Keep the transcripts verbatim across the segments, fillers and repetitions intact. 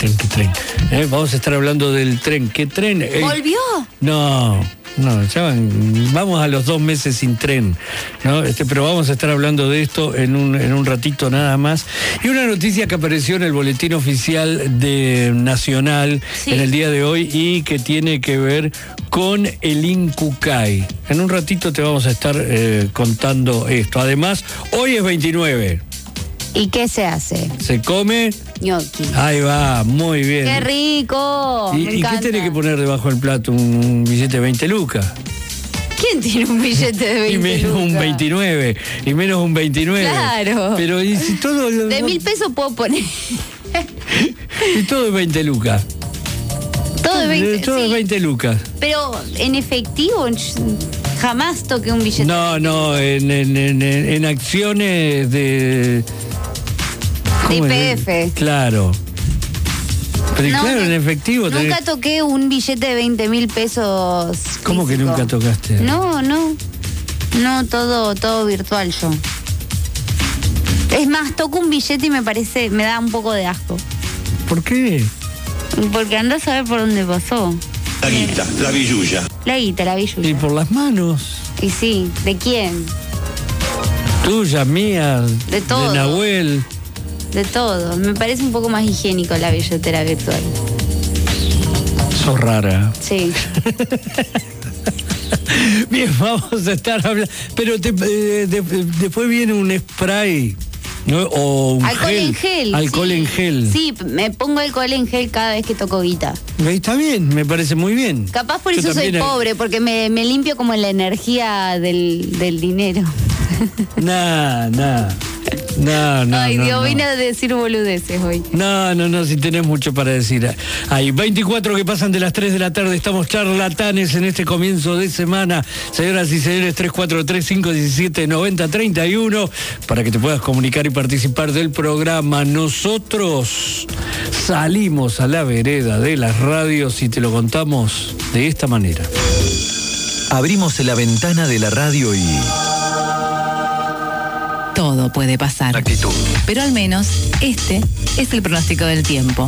tren, qué tren. ¿Eh? Vamos a estar hablando del tren. ¿Qué tren? Eh, ¿Volvió? No, no, ya van, vamos a los dos meses sin tren, ¿no? Este, pero vamos a estar hablando de esto en un, en un ratito nada más. Y una noticia que apareció en el boletín oficial de Nacional sí. en el día de hoy y que tiene que ver con el Incucay. En un ratito te vamos a estar eh, contando esto. Además, hoy es veintinueve. ¿Y qué se hace? Se come ñoqui. Ahí va, muy bien. ¡Qué rico! ¿Y, ¿y qué tenés que poner debajo del plato? ¿Un billete de veinte lucas? ¿Quién tiene un billete de veinte y menos lucas? un veintinueve. Y menos un veintinueve. Claro. Pero ¿y si todo lo, de mil pesos puedo poner. Y todo es veinte lucas. Todo es veinte. Todo sí. es veinte lucas. Pero en efectivo jamás toqué un billete. No, no, en, en, en, en acciones de... De I P F. Claro. Pero no, claro, en efectivo. Nunca tenés... toqué un billete de veinte mil pesos. ¿Cómo físico. Que nunca tocaste? No, no. No, todo, todo virtual yo. Es más, toco un billete y me parece, me da un poco de asco. ¿Por qué? Porque andás a ver por dónde pasó. La guita, la billulla. La guita, la billulla. Y por las manos. Y sí, ¿de quién? Tuya, mía. De todo. De Nahuel. De todo. Me parece un poco más higiénico la billetera virtual. Sos rara. Sí. Bien, vamos a estar hablando. Pero te, eh, de, de, después viene un spray, ¿no? O un alcohol gel. en gel. Alcohol sí. en gel. Sí, me pongo alcohol en gel cada vez que toco guita. Está bien, me parece muy bien. Capaz por Yo eso soy hay... pobre, porque me, me limpio como la energía del, del dinero. Nah, nah. No, no, Ay, no, Dios, no. vine a decir boludeces hoy. No, no, no, si tenés mucho para decir. Hay veinticuatro que pasan de las tres de la tarde, estamos charlatanes en este comienzo de semana. Señoras y señores, tres cuatro tres, cinco uno siete, nueve cero tres uno, para que te puedas comunicar y participar del programa. Nosotros salimos a la vereda de las radios y te lo contamos de esta manera. Abrimos la ventana de la radio y... Todo puede pasar. Actitud. Pero al menos este es el pronóstico del tiempo.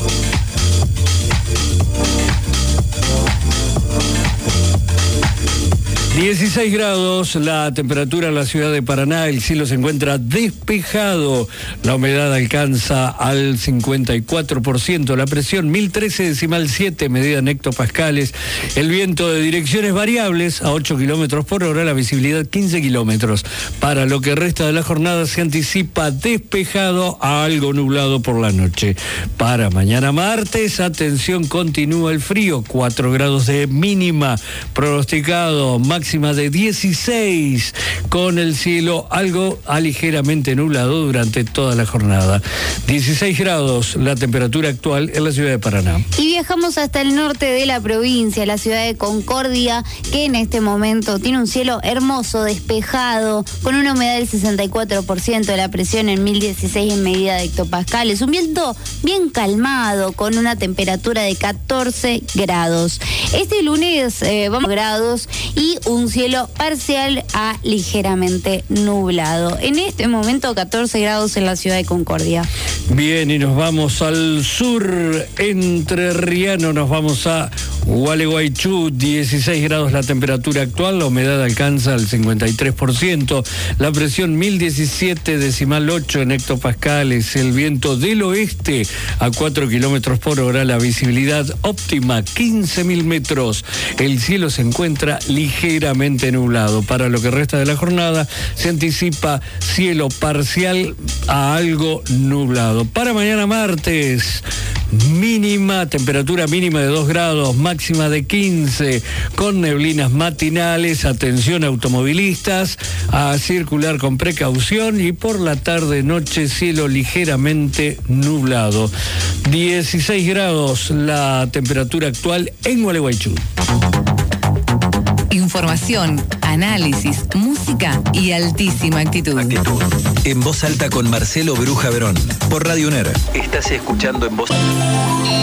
dieciséis grados la temperatura en la ciudad de Paraná, el cielo se encuentra despejado, la humedad alcanza al cincuenta y cuatro por ciento, la presión mil trece decimal siete, medida en hectopascales, el viento de direcciones variables a ocho kilómetros por hora, la visibilidad quince kilómetros. Para lo que resta de la jornada se anticipa despejado a algo nublado por la noche. Para mañana martes, atención, continúa el frío, cuatro grados de mínima, pronosticado máxima de dieciséis, con el cielo algo a ligeramente nublado durante toda la jornada. dieciséis grados la temperatura actual en la ciudad de Paraná. Y viajamos hasta el norte de la provincia, la ciudad de Concordia, que en este momento tiene un cielo hermoso, despejado, con una humedad del sesenta y cuatro por ciento, la presión en mil dieciséis en medida de hectopascales, un viento bien calmado, con una temperatura de catorce grados. Este lunes eh, vamos a grados y un cielo parcial a ligeramente nublado. En este momento catorce grados en la ciudad de Concordia. Bien, y nos vamos al sur entrerriano, nos vamos a Gualeguaychú, dieciséis grados la temperatura actual, la humedad alcanza el cincuenta y tres por ciento, la presión mil diecisiete decimal ocho en hectopascales, el viento del oeste a cuatro kilómetros por hora, la visibilidad óptima quince mil metros, el cielo se encuentra ligeramente nublado. Para lo que resta de la jornada se anticipa cielo parcial a algo nublado. Para mañana martes, mínima, temperatura mínima de dos grados, máxima de quince, con neblinas matinales, atención automovilistas, a circular con precaución, y por la tarde noche cielo ligeramente nublado. dieciséis grados la temperatura actual en Gualeguaychú. Información, análisis, música y altísima actitud. Actitud. En voz alta con Marcelo Bruja Verón. Por Radio UNER. Estás escuchando En Voz